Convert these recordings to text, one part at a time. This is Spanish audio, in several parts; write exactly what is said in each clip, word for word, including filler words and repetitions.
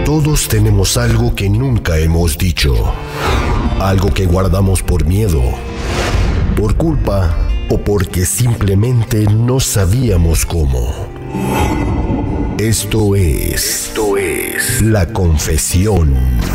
Todos tenemos algo que nunca hemos dicho. Algo que guardamos por miedo, por culpa o porque simplemente no sabíamos cómo. Esto es... Esto es... La Confesión.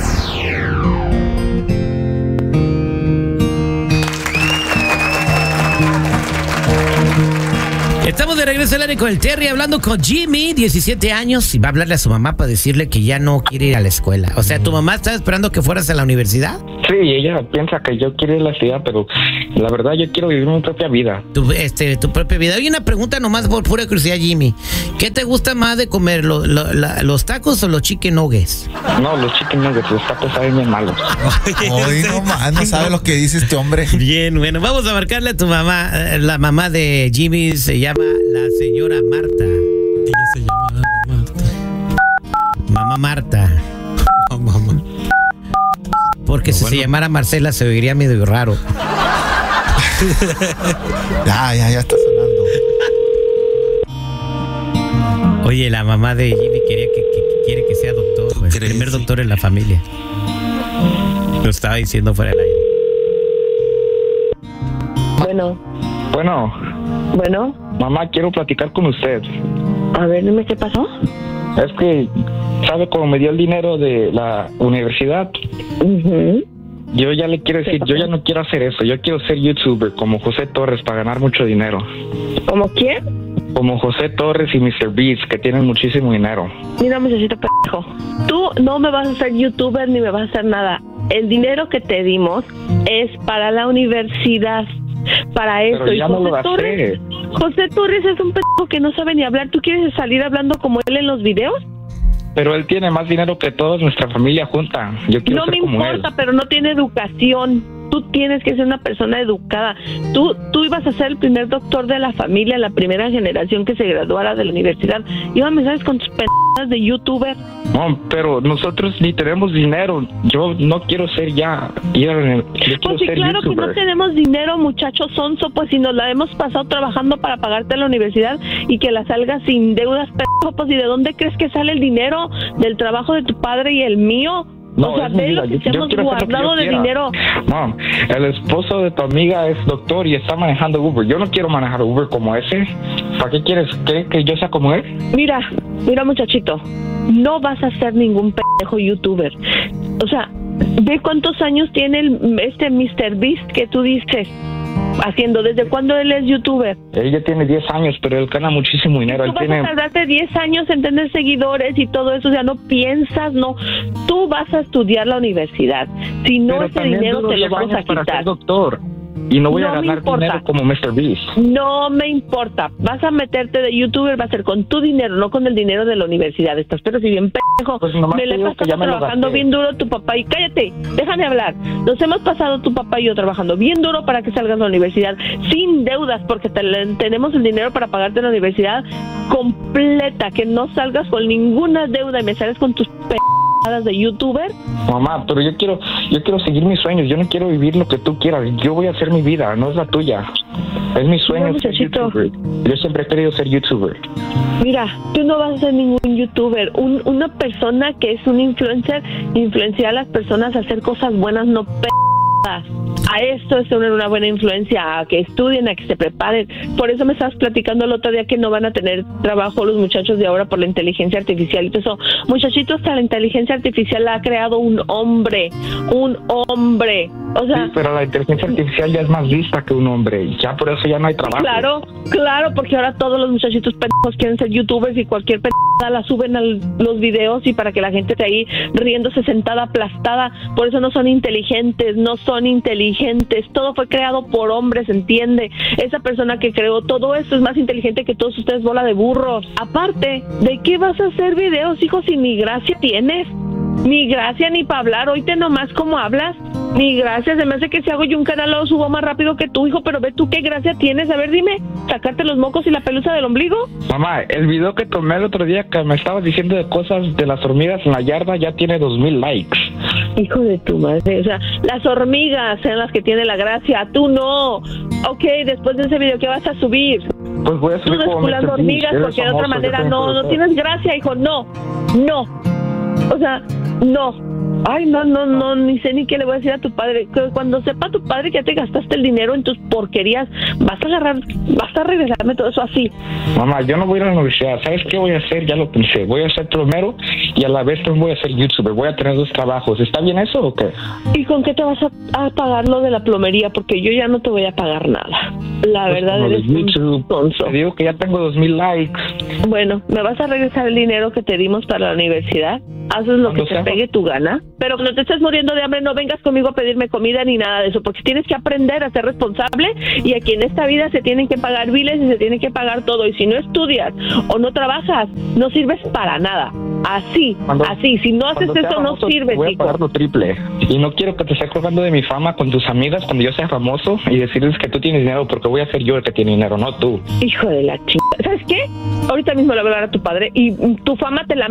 Estamos de regreso al aire con el Terry, hablando con Jimmy, diecisiete años, y va a hablarle a su mamá para decirle que ya no quiere ir a la escuela. O sea, ¿tu mamá estaba esperando que fueras a la universidad? Sí, ella piensa que yo quiero ir a la ciudad, pero la verdad yo quiero vivir mi propia vida. Tu, este, tu propia vida. Hay una pregunta nomás por pura curiosidad, Jimmy. ¿Qué te gusta más de comer, lo, lo, la, los tacos o los chicken nuggets? No, los chicken nuggets, los tacos saben bien malos. Hoy no más, no sabe lo que dice este hombre. Bien, bueno, vamos a marcarle a tu mamá. La mamá de Jimmy se llama la señora Marta. Ella se llama Marta. Mamá Marta. Oh, mamá. Porque no, si bueno. se llamara Marcela se oiría medio raro. Ya, ya, ya está sonando. Oye, la mamá de Jimmy quería que, que, que quiere que sea doctor, güey. El primer doctor en la familia. Lo estaba diciendo fuera del aire. Bueno. Bueno. Bueno. Mamá, quiero platicar con usted. A ver, dime qué pasó. Es que, ¿sabe cómo me dio el dinero de la universidad? Uh-huh. Yo ya le quiero decir, yo ya no quiero hacer eso. Yo quiero ser youtuber como José Torres para ganar mucho dinero. ¿Cómo quién? Como José Torres y mister Beast, que tienen muchísimo dinero. Mira, muchachito pendejo. Tú no me vas a hacer youtuber ni me vas a hacer nada. El dinero que te dimos es para la universidad. Para eso. Pero ya y no José lo Torres, José Torres es un pendejo que no sabe ni hablar. ¿Tú quieres salir hablando como él en los videos? Pero él tiene más dinero que toda nuestra familia junta. Yo quiero no ser me como importa, él. pero no tiene educación. Tú tienes que ser una persona educada. Tú, tú ibas a ser el primer doctor de la familia, la primera generación que se graduara de la universidad. Iba, me sabes, con tus pendejadas de youtuber. No, pero nosotros ni tenemos dinero. Yo no quiero ser ya. Yo, yo quiero Pues sí, ser claro YouTuber. que no tenemos dinero, muchacho sonso, pues si nos la hemos pasado trabajando para pagarte la universidad y que la salgas sin deudas, pendejo, pues ¿y de dónde crees que sale el dinero? ¿Del trabajo de tu padre y el mío? No, o sea, es mi ve vida. lo que Yo- te yo hemos quiero hacer lo que guardado yo de quiera. dinero. No, el esposo de tu amiga es doctor y está manejando Uber. Yo no quiero manejar Uber como ese. ¿Para qué quieres que, que yo sea como él? Mira, mira muchachito, no vas a ser ningún pendejo youtuber. O sea, ve cuántos años tiene el, este mister Beast que tú dices haciendo. ¿Desde cuándo él es youtuber? Ella tiene diez años, pero él gana muchísimo dinero. Tú Él vas tiene... a tardarte diez años en tener seguidores y todo eso. O sea, no piensas, no. Tú vas a estudiar la universidad. Si no, pero ese también dinero duro te lo diez vamos a años para ser quitar. doctor. Y no voy No a me ganar importa. dinero como mister Beast. No me importa. Vas a meterte de youtuber, va a ser con tu dinero, no con el dinero de la universidad. Estás pero si bien pendejo. Pues nomás me te le he digo que pasado ya me lo trabajando gasté. bien duro tu papá y cállate, déjame hablar. Nos hemos pasado tu papá y yo trabajando bien duro para que salgas a la universidad sin deudas, porque te, tenemos el dinero para pagarte la universidad completa, que no salgas con ninguna deuda y me sales con tus pendejadas de youtuber. Mamá, pero yo quiero, yo quiero seguir mis sueños. Yo no quiero vivir lo que tú quieras. Yo voy a hacer mi vida, no es la tuya. Es mi sueño No, ser muchachito. youtuber. Yo siempre he querido ser youtuber. Mira, tú no vas a ser ningún youtuber. Un, una persona que es un influencer, influencia a las personas a hacer cosas buenas, no p***as. A esto es una, una buena influencia, a que estudien, a que se preparen. Por eso me estabas platicando el otro día que no van a tener trabajo los muchachos de ahora por la inteligencia artificial. Y todo eso, muchachitos, hasta la inteligencia artificial la ha creado un hombre, un hombre. O sea, Sí, pero la inteligencia artificial ya es más lista que un hombre. Y ya por eso ya no hay trabajo. claro, claro, porque ahora todos los muchachitos pendejos quieren ser youtubers y cualquier pendejada la suben a los videos y para que la gente esté ahí riéndose sentada, aplastada. Por eso no son inteligentes, no son inteligentes. Todo fue creado por hombres, ¿entiende? Esa persona que creó todo eso es más inteligente que todos ustedes, bola de burros. Aparte, ¿de qué vas a hacer videos, hijo, si ni gracia tienes? Ni gracia ni para hablar. Oíte nomás cómo hablas. Ni gracia. Se me hace que si hago yo un canal lo subo más rápido que tú, hijo. Pero ve tú qué gracia tienes. A ver, dime. ¿Sacarte los mocos y la pelusa del ombligo? Mamá, el video que tomé el otro día que me estabas diciendo de cosas de las hormigas en la yarda ya tiene dos mil likes. Hijo de tu madre. O sea, las hormigas sean las que tienen la gracia. Tú no. Ok, después de ese video, ¿qué vas a subir? Pues voy a Tú subir como desculando mister Beast. hormigas Eres porque de otra famoso, manera yo no, tengo no que tienes gracia, hijo. No. No. O sea, no. Ay, no, no, no, ni sé ni qué le voy a decir a tu padre. Que cuando sepa tu padre que ya te gastaste el dinero en tus porquerías, vas a agarrar, vas a regresarme todo eso así. Mamá, yo no voy a ir a la universidad. ¿Sabes qué voy a hacer? Ya lo pensé. Voy a ser plomero y a la vez también voy a ser youtuber. Voy a tener dos trabajos. ¿Está bien eso o qué? ¿Y con qué te vas a, a pagar lo de la plomería? Porque yo ya no te voy a pagar nada. La Pues verdad como de eres un YouTube. tonso. Te digo que ya tengo dos mil likes. Bueno, me vas a regresar el dinero que te dimos para la universidad. Haces lo que Cuando te sea. pegue tu gana. Pero cuando te estés muriendo de hambre, no vengas conmigo a pedirme comida ni nada de eso, porque tienes que aprender a ser responsable y aquí en esta vida se tienen que pagar biles y se tiene que pagar todo. Y si no estudias o no trabajas, no sirves para nada. Así, Cuando- así. Si no haces Cuando sea eso, no famoso, sirves, voy a hijo. pagar lo triple. Y no quiero que te estés colgando de mi fama con tus amigas cuando yo sea famoso y decirles que tú tienes dinero, porque voy a ser yo el que tiene dinero, no tú. Hijo de la chingada. ¿Sabes qué? Ahorita mismo le voy a hablar a tu padre y mm, tu fama te la